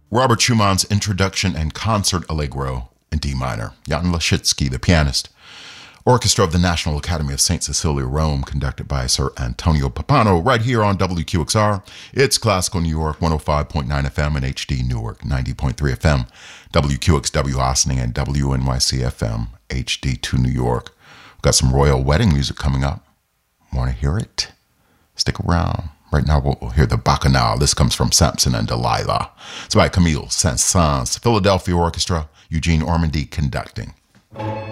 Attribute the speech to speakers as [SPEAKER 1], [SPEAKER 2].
[SPEAKER 1] Robert Schumann's Introduction and Concert Allegro in D minor. Jan Lashitsky, the pianist. Orchestra of the National Academy of St. Cecilia, Rome, conducted by Sir Antonio Papano, right here on WQXR. It's Classical New York, 105.9 FM, and HD Newark, 90.3 FM, WQXW Ossining, and WNYC FM, HD2 New York. We've got some royal wedding music coming up. Want to hear it? Stick around. Right now we'll hear the Bacchanal. This comes from Samson and Delilah. It's by Camille Saint-Saëns, Philadelphia Orchestra, Eugene Ormandy conducting.